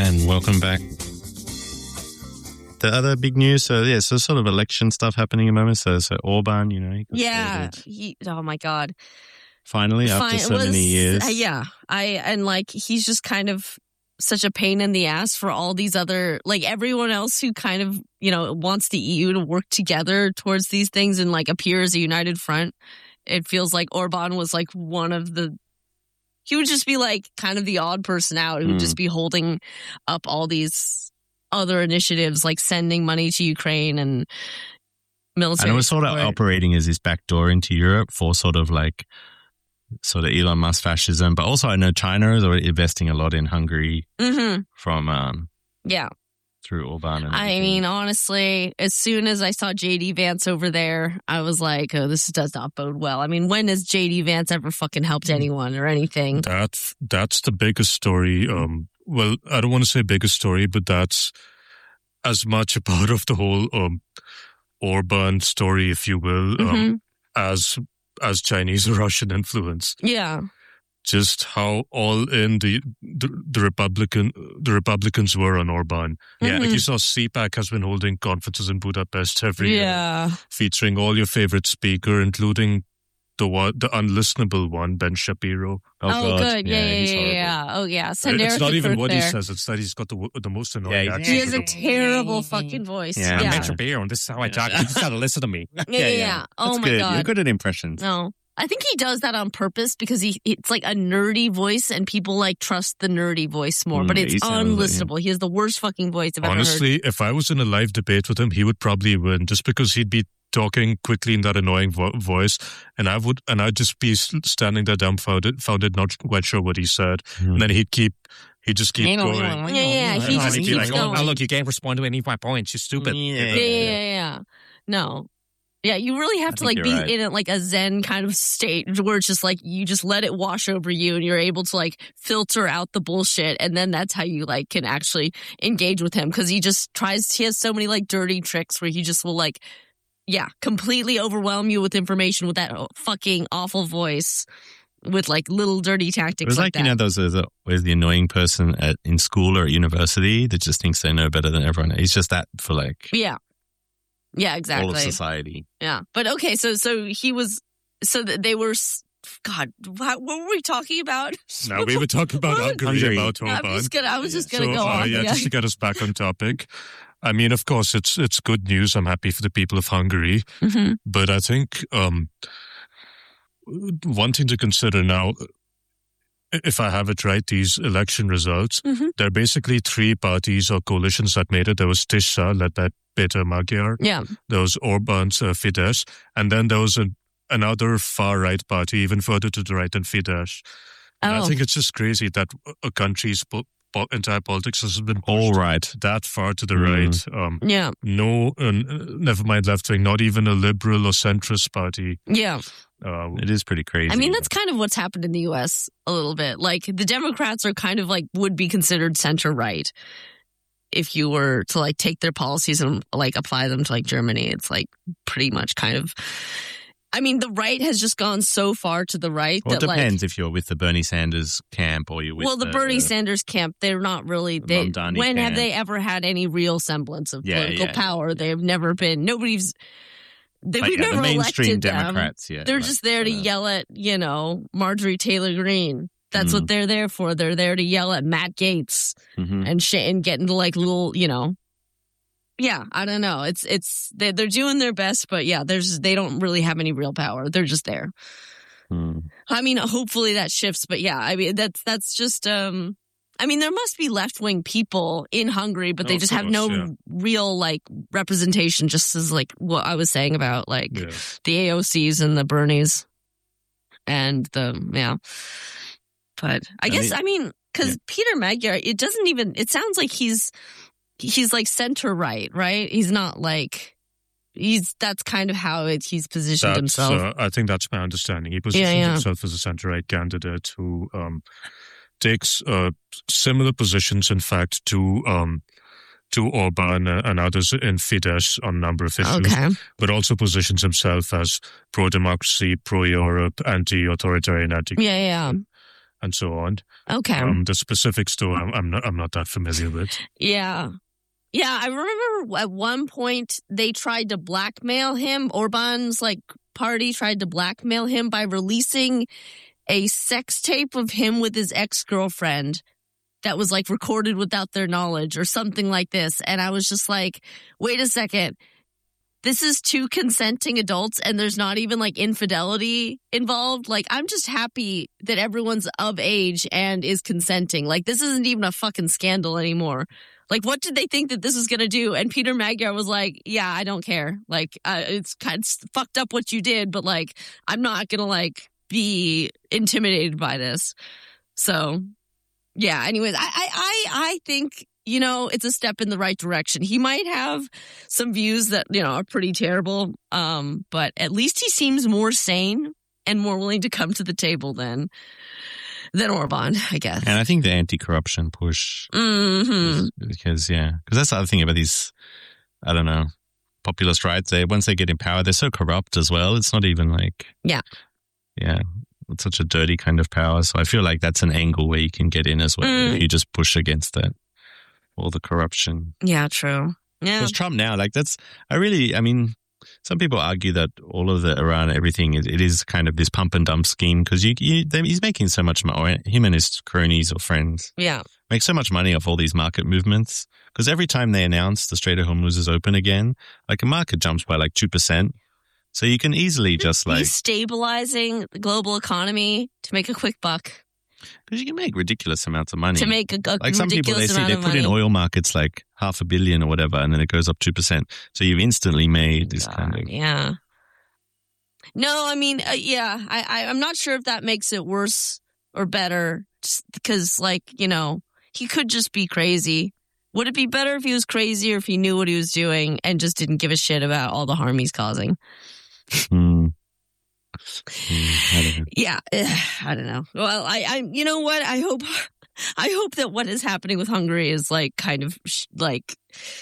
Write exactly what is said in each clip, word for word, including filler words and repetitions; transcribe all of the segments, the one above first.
and welcome back. The other big news, so yeah, so sort of election stuff happening at the moment. So, so Orban, you know, he got Yeah. voted He, oh my God. finally after Fine, so was, many years. uh, yeah. I, and like, he's just kind of such a pain in the ass for all these other, like everyone else who kind of, you know, wants the E U to work together towards these things and like appear as a united front. It feels like Orban was like one of the, he would just be like kind of the odd person out who would Mm. just be holding up all these other initiatives, like sending money to Ukraine and military. And it was sort of support. operating as this backdoor into Europe for sort of like sort of Elon Musk fascism. But also I know China is already investing a lot in Hungary Mm-hmm. from um Yeah. through Orban. And I everything. mean, honestly, as soon as I saw J D Vance over there, I was like, oh, this does not bode well. I mean, when has J D Vance ever fucking helped anyone or anything? That's that's the biggest story. Um, well, I don't want to say biggest story, but that's as much a part of the whole um, Orban story, if you will, um, Mhm. as as Chinese or Russian influence. Yeah. Just how all in the, the the Republican the Republicans were on Orban. Yeah. Like Mhm. you saw, C PAC has been holding conferences in Budapest every year, Yeah. featuring all your favorite speaker, including the one, the unlistenable one, Ben Shapiro. oh, Oh, God. good. Yeah, yeah, he's yeah, horrible. yeah. Oh, yeah. Send it's Eric not a even clip what he there. says; it's that he's got the wo- the most annoying Yeah, he's- He accent. has a terrible fucking voice. Yeah. Yeah. I'm Yeah, Ben yeah, Shapiro, and this is how I talk. You just gotta listen to me. yeah. yeah. Oh, That's my good. God. You're good at impressions. No. I think he does that on purpose because he it's like a nerdy voice and people like trust the nerdy voice more. But Mm, it's he sounds like him. unlistenable. He has the worst fucking voice I've ever heard. Honestly, if I was in a live debate with him, he would probably win, just because he'd be talking quickly in that annoying vo- voice, and I would, and I'd just be s- standing there dumbfounded, founded, not quite sure what he said, Mm. and then he'd keep, he'd just keep going. Yeah, yeah, he And just he'd be keeps like, going. "Oh, now look, you can't respond to any of my points. You're stupid." Yeah. Yeah, yeah, yeah, yeah. No. Yeah, you really have I to think like be you're right. in a, like a Zen kind of state where it's just like you just let it wash over you and you're able to like filter out the bullshit, and then that's how you like can actually engage with him because he just tries. He has so many like dirty tricks where he just will like, yeah, completely overwhelm you with information with that fucking awful voice, with like little dirty It tactics was like, like, that. you know, those are where's the annoying person at in school or at university that just thinks they know better than everyone. He's just that for like Yeah, yeah, all of exactly. society. Yeah, but okay, so so he was, so th- they were. s- God, what, what were we talking about? Now we were talking about What? Hungary, Hungary. about I'm Orban. just gonna. I was just gonna so, go uh, on. yeah, Yeah. just to get us back on topic. I mean, of course, it's it's good news. I'm happy for the people of Hungary, Mhm. but I think um, one thing to consider now, if I have it right, these election results, Mhm. there are basically three parties or coalitions that made it. There was Tisza, led by Peter Magyar. Yeah. There was Orban's uh, Fidesz, and then there was a, another far-right party, even further to the right than Fidesz. And Oh. I think it's just crazy that a country's po- po- entire politics has been pushed All right. that far to the Mm. right. Um, Yeah. no, uh, never mind left wing, not even a liberal or centrist party. Yeah. Uh, It is pretty crazy. I mean, that's kind of what's happened in the U S a little bit. Like the Democrats are kind of like would be considered center right if you were to like take their policies and like apply them to like Germany. It's like pretty much kind of. I mean, the right has just gone so far to the right well, it that like. depends if you're with the Bernie Sanders camp or you're with Well, the Bernie Sanders camp, they're not really. the They, Mamdani when have camp. they ever had any real semblance of Yeah, political yeah. power? They've never been. Nobody's. They, Like, we've yeah, the never mainstream elected them. Democrats. Yeah, They're like, just there to uh, yell at, you know, Marjorie Taylor Greene. That's Mm. what they're there for. They're there to yell at Matt Gaetz mhm. and shit and get into like little, you know. Yeah, I don't know. It's it's they're, they're doing their best, but yeah, there's they don't really have any real power. They're just there. Mm. I mean, hopefully that shifts, but yeah, I mean that's that's just um I mean there must be left-wing people in Hungary, but they Oh, of just have course, no yeah. real like representation, just as like what I was saying about like yeah. the A O Cs and the Bernies and the yeah. But I, I guess mean- I mean cuz yeah. Peter Magyar, it doesn't even it sounds like he's he's like center right, right? He's not like he's that's kind of how it, he's positioned That's, himself. uh, I think that's my understanding. He positions yeah. himself as a centre-right candidate who um, takes uh, similar positions, in fact, to um, to Orban and others in Fidesz on a number of issues, Okay. but also positions himself as pro-democracy, pro-Europe, anti-authoritarian, anti Yeah, yeah. and so on. Okay. Um, the specifics, though, I'm, I'm not I'm not that familiar with. Yeah. Yeah, I remember at one point they tried to blackmail him. Orban's like party tried to blackmail him by releasing a sex tape of him with his ex-girlfriend that was like recorded without their knowledge or something like this. And I was just like, wait a second. This is two consenting adults and there's not even like infidelity involved. Like, I'm just happy that everyone's of age and is consenting. Like, this isn't even a fucking scandal anymore. Like, what did they think that this was going to do? And Peter Magyar was like, yeah, I don't care. Like, uh, it's kind of fucked up what you did, but like, I'm not going to like be intimidated by this. So, yeah, anyways, I, I, I, I think, you know, it's a step in the right direction. He might have some views that, you know, are pretty terrible, um, but at least he seems more sane and more willing to come to the table than than Orban, I guess. And I think the anti-corruption push, mm-hmm. is, because, yeah, because that's the other thing about these, I don't know, populist rights. They, once they get in power, they're so corrupt as well. It's not even like, yeah, yeah, it's such a dirty kind of power. So I feel like that's an angle where you can get in as well. Mm. If you just push against that, all the corruption. Yeah, true. Yeah, because Trump now, like that's, I really, I mean, some people argue that all of the Iran, everything, it, it is kind of this pump and dump scheme because you, you, they, he's making so much money. Him and his cronies or friends, yeah, make so much money off all these market movements. Because every time they announce the Strait of Hormuz is open again, like a market jumps by like two percent. So you can easily just like destabilizing the global economy to make a quick buck. Because you can make ridiculous amounts of money. To make a, a like some people, they see they put money. in oil markets like half a billion or whatever, and then it goes up two percent. So you've instantly made this God, kind of yeah. No, I mean, uh, yeah, I, I I'm not sure if that makes it worse or better, just because, like, you know, he could just be crazy. Would it be better if he was crazy or if he knew what he was doing and just didn't give a shit about all the harm he's causing? Hmm. Mm, I don't know. Yeah, I don't know. Well, I, I, you know what? I hope, I hope that what is happening with Hungary is like kind of like,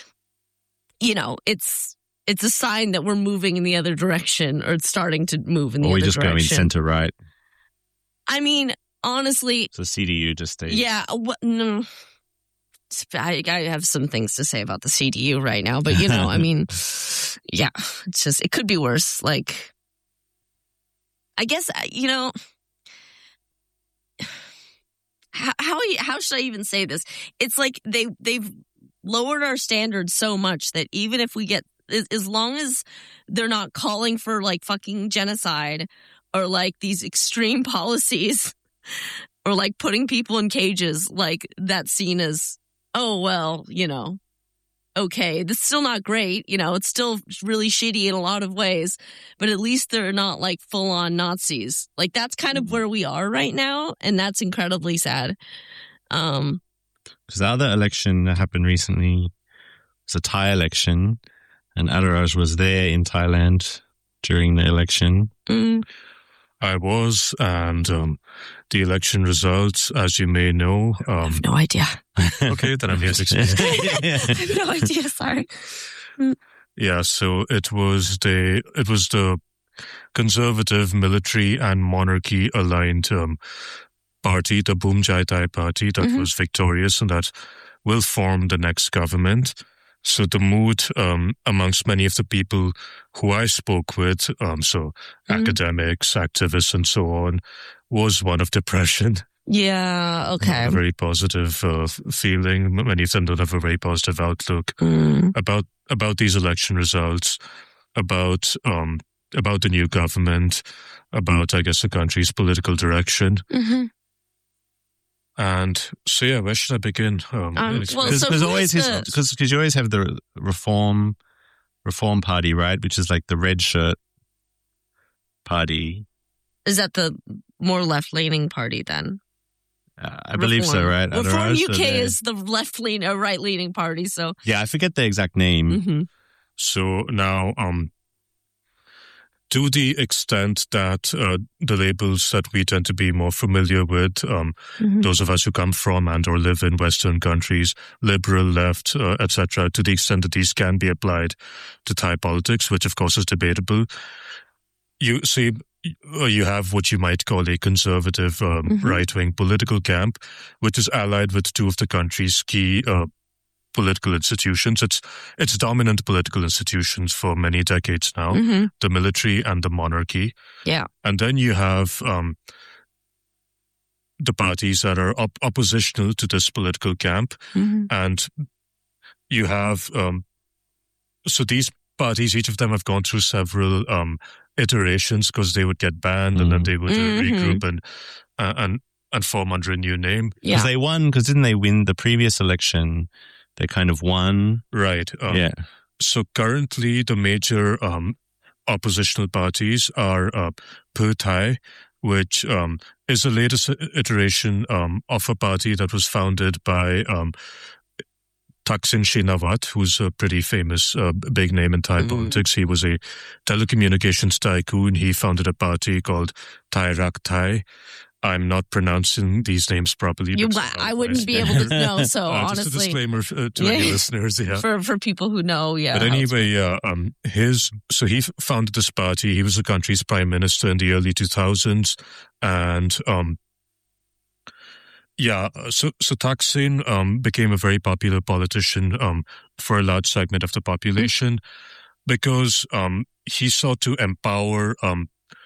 you know, it's it's a sign that we're moving in the other direction, or it's starting to move in the or other we just direction. go in center right. I mean, honestly, So C D U just stays. yeah. What, no, I, I have some things to say about the C D U right now, but you know, I mean, yeah, it's just it could be worse. Like. I guess, you know, how, how how should I even say this? It's like they, they've lowered our standards so much that even if we get, as long as they're not calling for like fucking genocide or like these extreme policies or like putting people in cages, like that's seen as, oh, well, you know, okay, that's still not great. You know, it's still really shitty in a lot of ways, but at least they're not like full on Nazis. Like that's kind of where we are right now. And that's incredibly sad. Um, Because the other election that happened recently was a Thai election, and Adaraj was there in Thailand during the election. mm, I was, and um, the election results, as you may know. I Um, have no idea. okay, then I'm here to explain. I have no idea. Sorry. Yeah, so it was the it was the conservative military and monarchy aligned um, party, the Boom Jai Thai party, that Mhm. was victorious and that will form the next government. So the mood um, amongst many of the people who I spoke with, um, so Mhm. academics, activists, and so on, was one of depression. Yeah. Okay. A very positive uh, feeling. Many of them don't have a very positive outlook Mm, about about these election results, about um about the new government, about I guess the country's political direction. mhm. And so yeah, where should I begin? Um, Um, it's- well, There's, so there's who always is his the- because because you always have the reform reform party, right, which is like the red shirt party. Is that the more left leaning party then? Uh, I believe so, Reform. right? Reform Adaraj, U K so they- is the left leaning, or right leaning party. So. yeah, I forget the exact name. Mhm. So now, um, to the extent that uh, the labels that we tend to be more familiar with, um, Mhm. those of us who come from and or live in Western countries, liberal, left, uh, et cetera, to the extent that these can be applied to Thai politics, which of course is debatable, you see, uh, you have what you might call a conservative um, Mhm. right-wing political camp, which is allied with two of the country's key uh, political institutions. It's it's dominant political institutions for many decades now, Mhm. the military and the monarchy. Yeah. And then you have um, the parties that are op- oppositional to this political camp. Mhm. And you have, um, so these parties, each of them have gone through several um, iterations because they would get banned and then Mm. they would uh, Mhm. regroup and, uh, and, and form under a new name. Because Yeah. they won, because didn't they win the previous election? They kind of won. Right. Um, yeah. So currently, the major um, oppositional parties are uh, Pheu Thai, which um, is the latest iteration um, of a party that was founded by um, Thaksin Shinawatra, who's a pretty famous uh, big name in Thai Mm. politics. He was a telecommunications tycoon. He founded a party called Thai Rak Thai. I'm not pronouncing these names properly. You, but I wouldn't be able to know. So Uh, just a honestly, disclaimer uh, to Yeah. any listeners. Yeah. for for people who know, yeah. But how it's- anyway, uh, um, his so he f- founded this party. He was the country's prime minister in the early two thousands, and um, yeah, so so Thaksin um, became a very popular politician um, for a large segment of the population because um, he sought to empower um,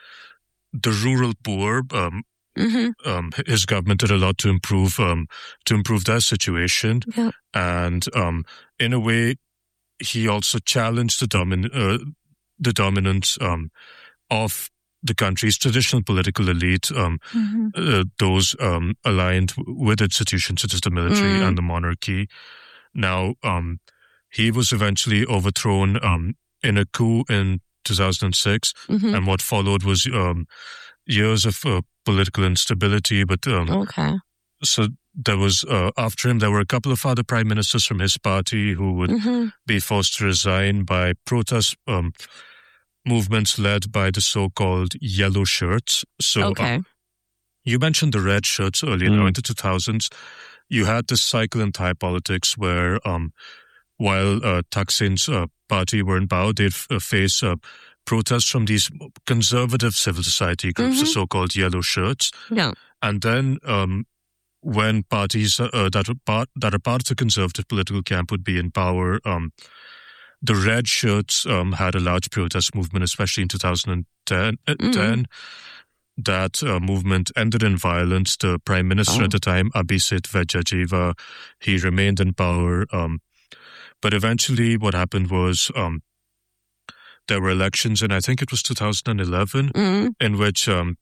the rural poor. Um, Mhm. um, his government did a lot to improve um, to improve their situation, Yeah. and um, in a way, he also challenged the domin uh, the dominance um, of the country's traditional political elite, um, Mhm. uh, those um, aligned w- with institutions such as the military Mm. and the monarchy. Now, um, he was eventually overthrown um, in a coup in two thousand six, Mhm. and what followed was um, years of uh, political instability. But um, Okay. so there was uh, after him, there were a couple of other prime ministers from his party who would Mhm. be forced to resign by protest um, movements led by the so-called yellow shirts. So uh, Okay. you mentioned the red shirts earlier. Mm. Now, in the two thousands, you had this cycle in Thai politics where um, while uh, Thaksin's uh, party were in power, they'd f- uh, face uh, protests from these conservative civil society groups, the Mhm. so-called yellow shirts. Yeah. And then um, when parties uh, that, are part, that are part of the conservative political camp would be in power, um, the red shirts um, had a large protest movement, especially in two thousand ten. Uh, Mm. ten. That uh, movement ended in violence. The prime minister Oh. at the time, Abhisit Vejjajiva, he remained in power. Um, but eventually what happened was um, there were elections, and I think it was two thousand eleven, Mm. in which um,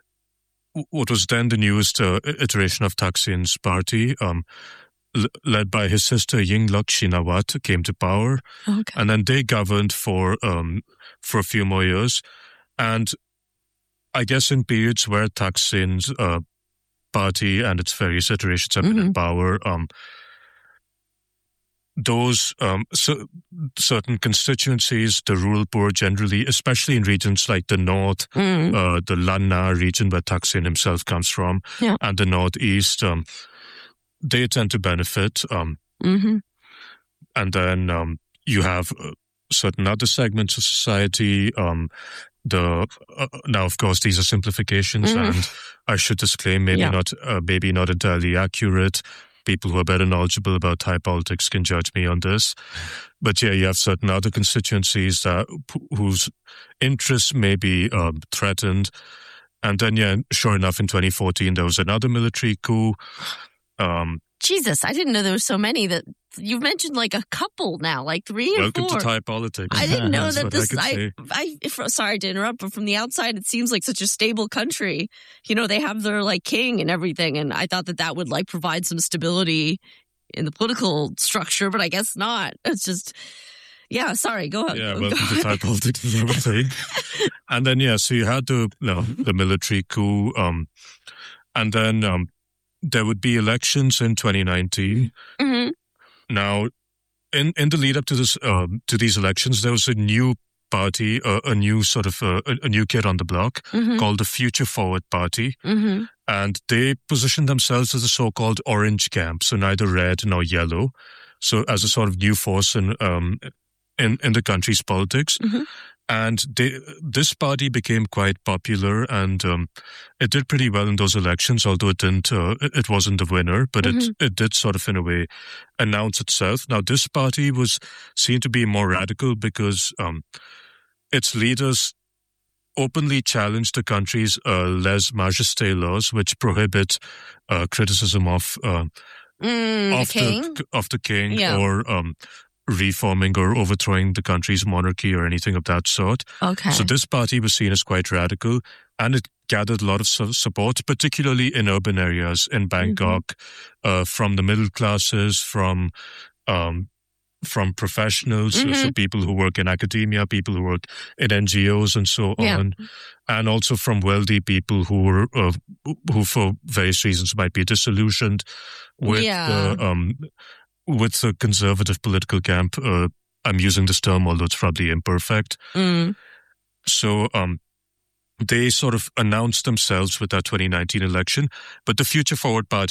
w- what was then the newest uh, iteration of Thaksin's party, um, l- led by his sister Yingluck Shinawatra, came to power. Okay. And then they governed for um, for a few more years. And I guess in periods where Thaksin's uh, party and its various iterations have been in power, um, those um, so, certain constituencies, the rural poor generally, especially in regions like the north, Mm. uh, the Lanna region where Thaksin himself comes from, Yeah. and the northeast, um, they tend to benefit. Um, Mhm. and then um, you have uh, certain other segments of society. Um, the uh, now, of course, these are simplifications, Mm. and I should disclaim maybe Yeah. not uh, maybe not entirely accurate. People who are better knowledgeable about Thai politics can judge me on this. But yeah, you have certain other constituencies that whose interests may be um, threatened. And then, yeah, sure enough, in twenty fourteen, there was another military coup. Um, Jesus, I didn't know there were so many. That you've mentioned like a couple now, like three or welcome four. to Thai politics. I didn't know That's that what this. I could I, say. I, if, sorry to interrupt, but from the outside, it seems like such a stable country. You know, they have their like king and everything, and I thought that that would like provide some stability in the political structure, but I guess not. It's just, yeah. Sorry, go ahead. Yeah, Go welcome to ahead. Thai politics, as I would say. And then, yeah, so you had the no, the military coup, um, and then um, there would be elections in twenty nineteen. Mhm. Now, in, in the lead up to this um, to these elections, there was a new party, uh, a new sort of uh, a, a new kid on the block Mhm. called the Future Forward Party, Mhm. and they positioned themselves as a so-called orange camp, so neither red nor yellow, so as a sort of new force in um, in, in the country's politics. Mhm. And they, this party became quite popular, and um, it did pretty well in those elections, although it didn't, uh, it it wasn't the winner, but Mhm. it, it did sort of, in a way, announce itself. Now, this party was seen to be more radical because um, its leaders openly challenged the country's uh, lèse-majesté laws, which prohibit uh, criticism of uh, Mm, the of king? the of the king Yeah. or um, reforming or overthrowing the country's monarchy or anything of that sort. Okay. So this party was seen as quite radical, and it gathered a lot of su- support, particularly in urban areas in Bangkok, uh, from the middle classes, from um, from professionals, so- so Mhm. people who work in academia, people who work in N G Os, and so Yeah. on, and also from wealthy people who were uh, who, for various reasons, might be disillusioned with Yeah. the um, with the conservative political camp. Uh, I'm using this term, although it's probably imperfect. Mm. So um, they sort of announced themselves with that twenty nineteen election, but the Future Forward Party